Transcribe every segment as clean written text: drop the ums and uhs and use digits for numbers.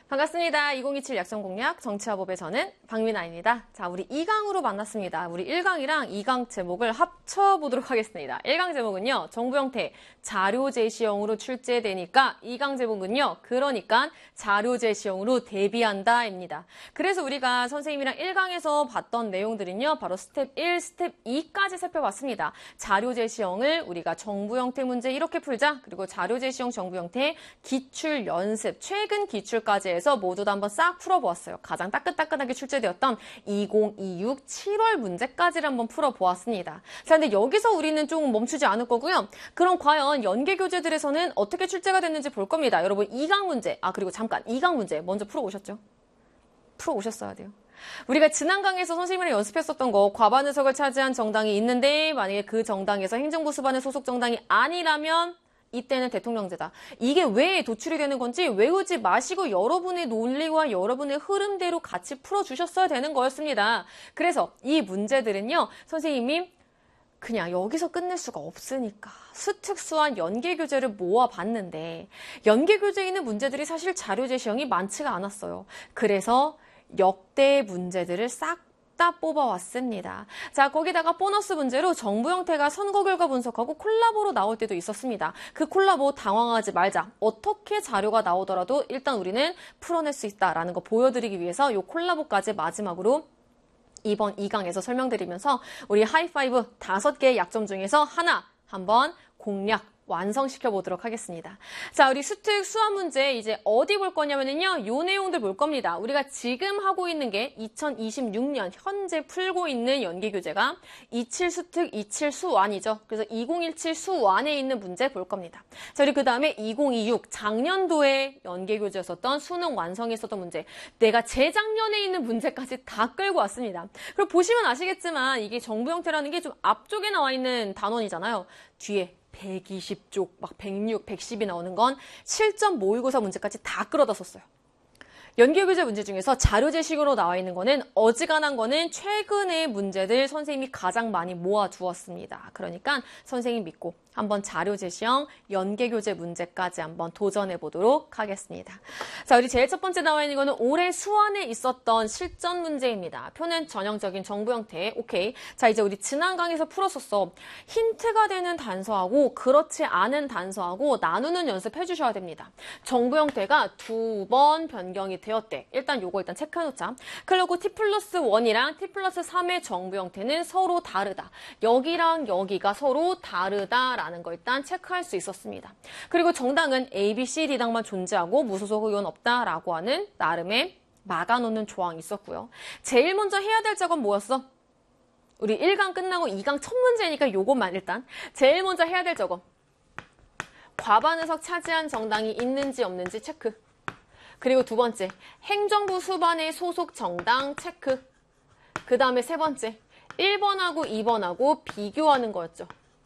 반갑습니다. 2027 약정 공략 정치와 법의 저는 박민아입니다. 자, 우리 2강으로 만났습니다. 우리 1강이랑 2강 제목을 합쳐보도록 하겠습니다. 1강 제목은요, 정부 형태 자료 제시형으로 출제되니까 2강 제목은요, 그러니까 자료 제시형으로 대비한다입니다. 그래서 우리가 선생님이랑 1강에서 봤던 내용들은요, 바로 스텝 1, 스텝 2까지 살펴봤습니다. 자료 제시형을 우리가 정부 형태 문제 이렇게 풀자. 그리고 자료 제시형 정부 형태 기출 연습, 최근 기출까지 해서 모두 다 한번 싹 풀어보았어요. 가장 따끈따끈하게 출제되었던 2026 7월 문제까지를 한번 풀어보았습니다. 자, 근데 여기서 우리는 좀 멈추지 않을 거고요. 그럼 과연 연계 교재들에서는 어떻게 출제가 됐는지 볼 겁니다. 여러분 2강 문제, 그리고 잠깐 2강 문제 먼저 풀어오셨죠? 풀어오셨어야 돼요. 우리가 지난 강에서 선생님이랑 연습했었던 거, 과반 의석을 차지한 정당이 있는데 만약에 그 정당에서 행정부 수반의 소속 정당이 아니라면 이때는 대통령제다. 이게 왜 도출이 되는 건지 외우지 마시고 여러분의 논리와 여러분의 흐름대로 같이 풀어주셨어야 되는 거였습니다. 그래서 이 문제들은요, 선생님이 그냥 여기서 끝낼 수가 없으니까 수특수한 연계교재를 모아봤는데 연계교재에 있는 문제들이 사실 자료 제시형이 많지가 않았어요. 그래서 역대 문제들을 싹 다 뽑아왔습니다. 자, 거기다가 보너스 문제로 정부 형태가 선거 결과 분석하고 콜라보로 나올 때도 있었습니다. 그 콜라보 당황하지 말자. 어떻게 자료가 나오더라도 일단 우리는 풀어낼 수 있다라는 거 보여드리기 위해서 이 콜라보까지 마지막으로 이번 2강에서 설명드리면서 우리 하이파이브 5개의 약점 중에서 하나 한번 공략 완성시켜 보도록 하겠습니다. 자, 우리 수특 수학 문제 이제 어디 볼 거냐면요, 요 내용들 볼 겁니다. 우리가 지금 하고 있는 게 2026년 현재 풀고 있는 연계교재가 27 수특 27 수완이죠. 그래서 2017 수완에 있는 문제 볼 겁니다. 자, 우리 그 다음에 2026 작년도에 연계교재였었던 수능 완성했었던 문제, 내가 재작년에 있는 문제까지 다 끌고 왔습니다. 그리고 보시면 아시겠지만 이게 정부 형태라는 게 좀 앞쪽에 나와 있는 단원이잖아요. 뒤에 120쪽, 막 106, 110이 나오는 건 실전 모의고사 문제까지 다 끌어다 썼어요. 연계교재 문제 중에서 자료 제식으로 나와 있는 거는 어지간한 거는 최근의 문제들 선생님이 가장 많이 모아두었습니다. 그러니까 선생님 믿고 한번 자료 제시형 연계교재 문제까지 한번 도전해 보도록 하겠습니다. 자, 우리 제일 첫 번째 나와 있는 거는 올해 수완에 있었던 실전 문제입니다. 표는 전형적인 정부 형태. 오케이. 자, 이제 우리 지난 강에서 풀었었어. 힌트가 되는 단서하고 그렇지 않은 단서하고 나누는 연습해 주셔야 됩니다. 정부 형태가 2번 변경이 되었대. 일단 요거 일단 체크해 놓자. 그리고 T+1이랑 T+3의 정부 형태는 서로 다르다. 여기랑 여기가 서로 다르다라는 거 일단 체크할 수 있었습니다. 그리고 정당은 A, B, C, D당만 존재하고 무소속 의원 없다라고 하는 나름의 막아놓는 조항이 있었고요. 제일 먼저 해야 될 작업 뭐였어? 우리 1강 끝나고 2강 첫 문제니까 요것만 일단 제일 먼저 해야 될 작업. 과반 의석 차지한 정당이 있는지 없는지 체크. 그리고 두 번째, 행정부 수반의 소속 정당 체크. 그 다음에 세 번째, 1번하고 2번하고 비교하는 거였죠.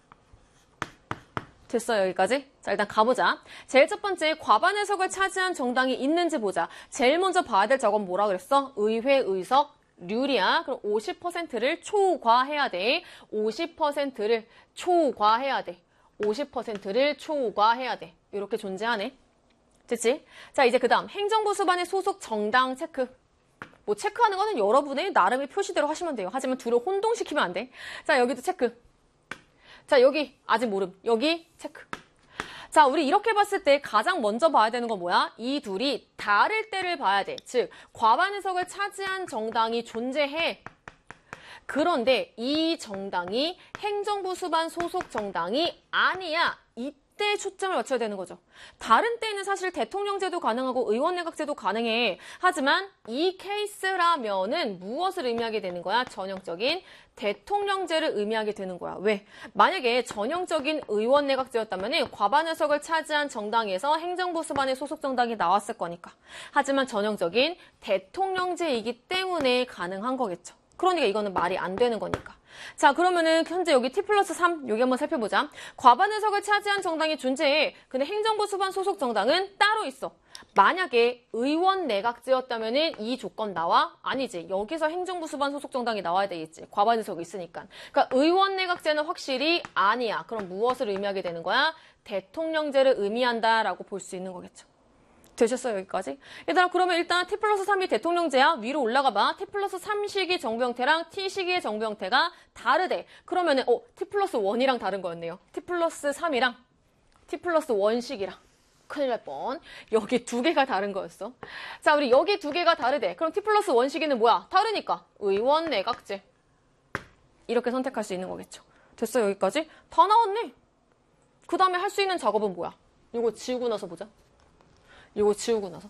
됐어요, 여기까지? 자, 일단 가보자. 제일 첫 번째, 과반 의석을 차지한 정당이 있는지 보자. 제일 먼저 봐야 될 작업은 뭐라 그랬어? 의회 의석 률이야. 그럼 50%를 초과해야 돼. 50%를 초과해야 돼. 50%를 초과해야 돼. 이렇게 존재하네. 됐지? 자, 이제 그 다음 행정부 수반의 소속 정당 체크. 뭐 체크하는 거는 여러분의 나름의 표시대로 하시면 돼요. 하지만 둘을 혼동시키면 안 돼. 자, 여기도 체크. 자, 여기 아직 모름. 여기 체크. 자, 우리 이렇게 봤을 때 가장 먼저 봐야 되는 건 뭐야? 이 둘이 다를 때를 봐야 돼. 즉, 과반 의석을 차지한 정당이 존재해. 그런데 이 정당이 행정부 수반 소속 정당이 아니야. 이때 초점을 맞춰야 되는 거죠. 다른 때는 사실 대통령제도 가능하고 의원내각제도 가능해. 하지만 이 케이스라면은 무엇을 의미하게 되는 거야? 전형적인 대통령제를 의미하게 되는 거야. 왜? 만약에 전형적인 의원내각제였다면 과반 의석을 차지한 정당에서 행정부 수반의 소속 정당이 나왔을 거니까. 하지만 전형적인 대통령제이기 때문에 가능한 거겠죠. 그러니까 이거는 말이 안 되는 거니까. 자, 그러면은 현재 여기 T+3 여기 한번 살펴보자. 과반 의석을 차지한 정당이 존재해. 근데 행정부 수반 소속 정당은 따로 있어. 만약에 의원 내각제였다면은 이 조건 나와? 아니지. 여기서 행정부 수반 소속 정당이 나와야 되겠지. 과반 의석이 있으니까. 그러니까 의원 내각제는 확실히 아니야. 그럼 무엇을 의미하게 되는 거야? 대통령제를 의미한다라고 볼 수 있는 거겠죠. 되셨어요, 여기까지? 얘들아, 그러면 일단 T 플러스 3이 대통령제야. 위로 올라가 봐. T 플러스 3시기 정부 형태랑 T 시기의 정부 형태가 다르대. 그러면은, T 플러스 1이랑 다른 거였네요. T 플러스 3이랑 T 플러스 1식이랑. 큰일 날 뻔. 여기 두 개가 다른 거였어. 자, 우리 여기 두 개가 다르대. 그럼 T 플러스 1시기는 뭐야? 다르니까. 의원 내각제. 이렇게 선택할 수 있는 거겠죠. 됐어, 여기까지? 다 나왔네. 그 다음에 할 수 있는 작업은 뭐야? 이거 지우고 나서 보자. 이거 지우고 나서.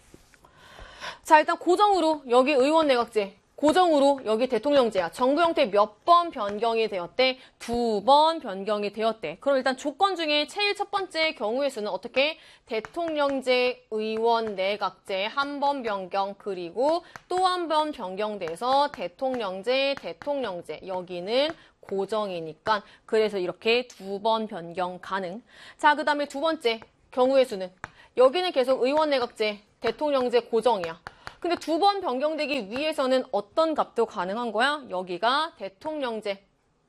자, 일단 고정으로 여기 의원 내각제, 고정으로 여기 대통령제야. 정부 형태 몇 번 변경이 되었대? 2번 변경이 되었대. 그럼 일단 조건 중에 제일 첫 번째 경우의 수는 어떻게? 대통령제, 의원 내각제 한 번 변경, 그리고 또 한 번 변경돼서 대통령제, 대통령제. 여기는 고정이니까 그래서 이렇게 2번 변경 가능. 자, 그 다음에 두 번째 경우의 수는 여기는 계속 의원 내각제, 대통령제 고정이야. 근데 2번 변경되기 위해서는 어떤 값도 가능한 거야? 여기가 대통령제.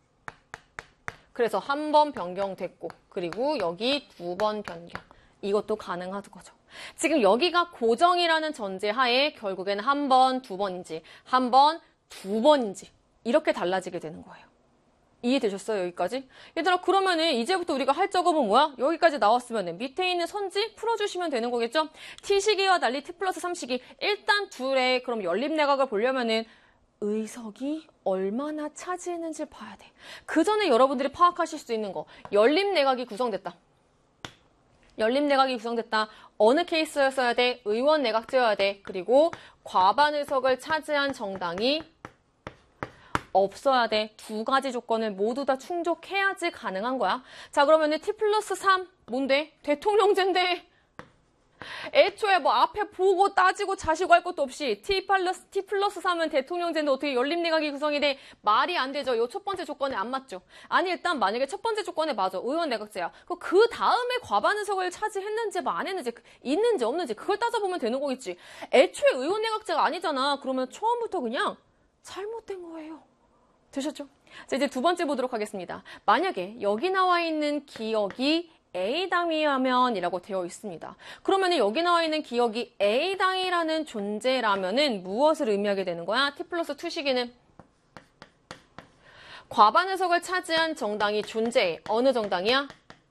그래서 한 번 변경됐고, 그리고 여기 2번 변경. 이것도 가능한 거죠. 지금 여기가 고정이라는 전제 하에 결국에는 한 번, 2번인지, 한 번, 2번인지 이렇게 달라지게 되는 거예요. 이해되셨어요? 여기까지? 얘들아, 그러면은 이제부터 우리가 할 작업은 뭐야? 여기까지 나왔으면은 밑에 있는 선지 풀어주시면 되는 거겠죠? T시기와 달리 T 플러스 3시기. 일단 둘의 그럼 연립내각을 보려면은 의석이 얼마나 차지했는지 봐야 돼. 그 전에 여러분들이 파악하실 수 있는 거. 연립내각이 구성됐다. 연립내각이 구성됐다. 어느 케이스였어야 돼? 의원 내각제여야 돼. 그리고 과반 의석을 차지한 정당이 없어야 돼. 두 가지 조건을 모두 다 충족해야지 가능한 거야. 자, 그러면은 T 플러스 3 뭔데? 대통령제인데. 애초에 뭐 앞에 보고 따지고 자시고 할 것도 없이 T 플러스 3은 대통령제인데 어떻게 연립내각이 구성이 돼? 말이 안 되죠. 요 첫 번째 조건에 안 맞죠. 아니, 일단 만약에 첫 번째 조건에 맞아. 의원 내각제야. 그 다음에 과반 의석을 차지했는지 뭐 안 했는지 있는지 없는지 그걸 따져보면 되는 거겠지. 애초에 의원 내각제가 아니잖아. 그러면 처음부터 그냥 잘못된 거예요. 되셨죠? 자, 이제 두 번째 보도록 하겠습니다. 만약에 여기 나와 있는 기억이 A당이라면이라고 되어 있습니다. 그러면 여기 나와 있는 기억이 A당이라는 존재라면은 무엇을 의미하게 되는 거야? T 플러스 2시기는 과반 의석을 차지한 정당이 존재해. 어느 정당이야?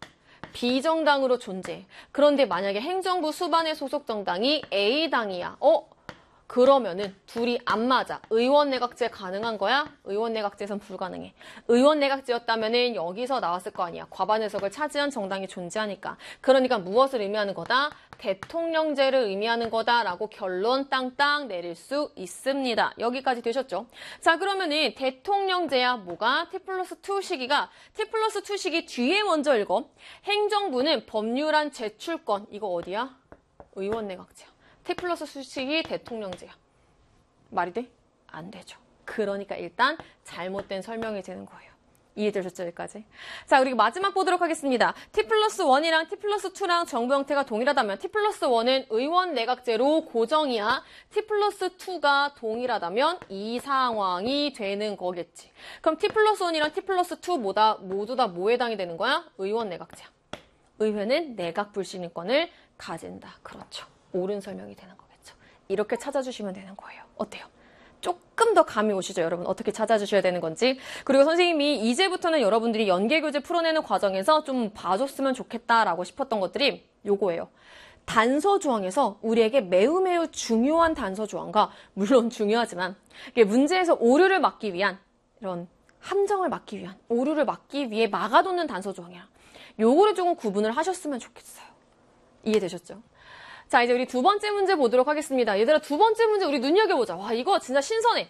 B정당으로 존재해. 그런데 만약에 행정부 수반의 소속 정당이 A당이야. 그러면은 둘이 안 맞아. 의원 내각제 가능한 거야? 의원 내각제선 불가능해. 의원 내각제였다면은 여기서 나왔을 거 아니야. 과반 의석을 차지한 정당이 존재하니까. 그러니까 무엇을 의미하는 거다? 대통령제를 의미하는 거다라고 결론 땅땅 내릴 수 있습니다. 여기까지 되셨죠? 자, 그러면은 대통령제야 뭐가? T 플러스 2 시기가 T 플러스 2 시기 뒤에 먼저 읽어. 행정부는 법률안 제출권. 이거 어디야? 의원 내각제야. T 플러스 수식이 대통령제야. 말이 돼? 안 되죠. 그러니까 일단 잘못된 설명이 되는 거예요. 이해되셨죠, 여기까지? 자, 우리 마지막 보도록 하겠습니다. T 플러스 1이랑 T 플러스 2랑 정부 형태가 동일하다면 T 플러스 1은 의원 내각제로 고정이야. T 플러스 2가 동일하다면 이 상황이 되는 거겠지. 그럼 T 플러스 1이랑 T 플러스 2 모두 다 뭐에 해당이 되는 거야? 의원 내각제야. 의회는 내각 불신임권을 가진다. 그렇죠. 옳은 설명이 되는 거겠죠. 이렇게 찾아주시면 되는 거예요. 어때요? 조금 더 감이 오시죠, 여러분? 어떻게 찾아주셔야 되는 건지. 그리고 선생님이 이제부터는 여러분들이 연계교재 풀어내는 과정에서 좀 봐줬으면 좋겠다라고 싶었던 것들이 요거예요. 단서 조항에서 우리에게 매우 중요한 단서 조항과 물론 중요하지만 이게 문제에서 오류를 막기 위한 이런 함정을 막기 위한 오류를 막기 위해 막아놓는 단서 조항이야. 요거를 조금 구분을 하셨으면 좋겠어요. 이해되셨죠? 자, 이제 우리 두 번째 문제 보도록 하겠습니다. 얘들아, 두 번째 문제 우리 눈여겨보자. 와, 이거 진짜 신선해.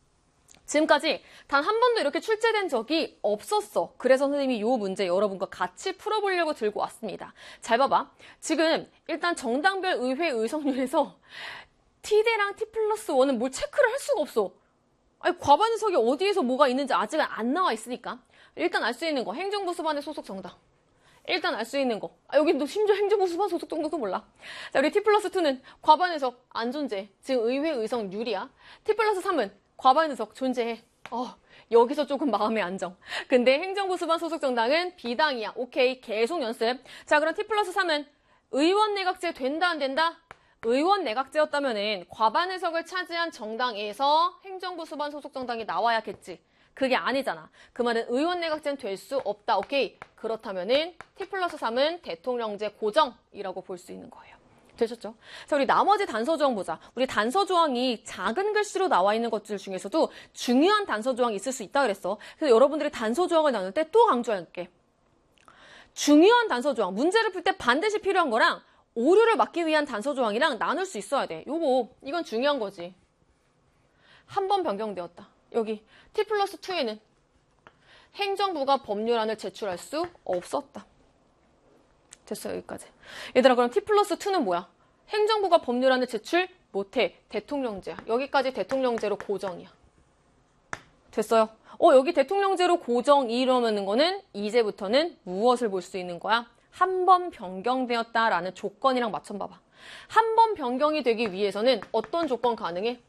지금까지 단 한 번도 이렇게 출제된 적이 없었어. 그래서 선생님이 이 문제 여러분과 같이 풀어보려고 들고 왔습니다. 잘 봐봐. 지금 일단 정당별 의회 의석률에서 T대랑 T 플러스 1은 뭘 체크를 할 수가 없어. 아니, 과반 의석이 어디에서 뭐가 있는지 아직은 안 나와 있으니까. 일단 알 수 있는 거, 행정부 수반의 소속 정당. 일단 알 수 있는 거. 여기 너 심지어 행정부 수반 소속 정도도 몰라. 자, 우리 T 플러스 2는 과반 의석 안 존재. 지금 의회 의석률이야. T 플러스 3은 과반 의석 존재해. 여기서 조금 마음의 안정. 근데 행정부 수반 소속 정당은 B당이야. 오케이. 계속 연습. 자, 그럼 T 플러스 3은 의원 내각제 된다 안 된다? 의원 내각제였다면은 과반 의석을 차지한 정당에서 행정부 수반 소속 정당이 나와야겠지. 그게 아니잖아. 그 말은 의원 내각제는 될 수 없다. 오케이. 그렇다면은 T+3은 대통령제 고정이라고 볼 수 있는 거예요. 되셨죠? 자, 우리 나머지 단서 조항 보자. 우리 단서 조항이 작은 글씨로 나와 있는 것들 중에서도 중요한 단서 조항이 있을 수 있다 그랬어. 그래서 여러분들이 단서 조항을 나눌 때 또 강조할게. 중요한 단서 조항, 문제를 풀 때 반드시 필요한 거랑 오류를 막기 위한 단서 조항이랑 나눌 수 있어야 돼. 이건 중요한 거지. 한 번 변경되었다. 여기 T+2에는 행정부가 법률안을 제출할 수 없었다. 됐어요, 여기까지. 얘들아, 그럼 T+2는 뭐야? 행정부가 법률안을 제출 못해. 대통령제야. 여기까지 대통령제로 고정이야. 됐어요? 여기 대통령제로 고정 이러는 거는 이제부터는 무엇을 볼 수 있는 거야? 한 번 변경되었다라는 조건이랑 맞춰봐봐. 한 번 변경이 되기 위해서는 어떤 조건 가능해?